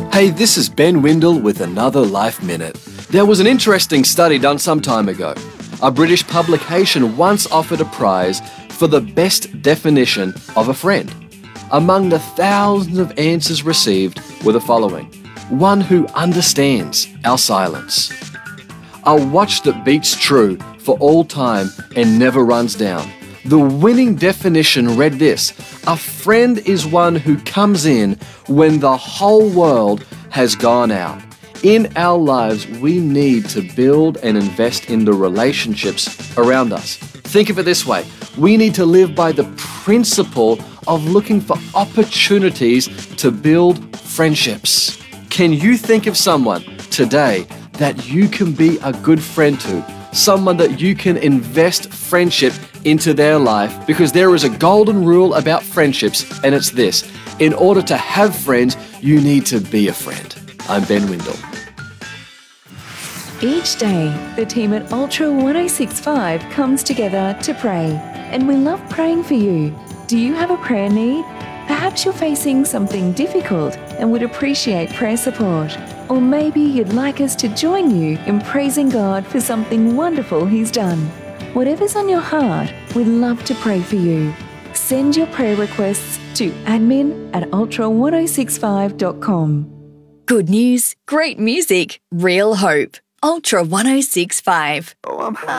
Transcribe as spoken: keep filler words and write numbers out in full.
Hey, this is Ben Windle with another Life Minute. There was an interesting study done some time ago. A British publication once offered a prize for the best definition of a friend. Among the thousands of answers received were the following. One who understands our silence. A watch that beats true for all time and never runs down. The winning definition read this: a friend is one who comes in when the whole world has gone out. In our lives, we need to build and invest in the relationships around us. Think of it this way. We need to live by the principle of looking for opportunities to build friendships. Can you think of someone today that you can be a good friend to? Someone that you can invest friendship into their life, because there is a golden rule about friendships, and it's this: in order to have friends, you need to be a friend. I'm Ben Windle. Each day, the team at Ultra one oh six point five comes together to pray, and we love praying for you. Do you have a prayer need? Perhaps you're facing something difficult and would appreciate prayer support. Or maybe you'd like us to join you in praising God for something wonderful He's done. Whatever's on your heart, we'd love to pray for you. Send your prayer requests to admin at ultra one oh six five dot com. Good news, great music, real hope. Ultra one oh six point five. Oh, I'm high.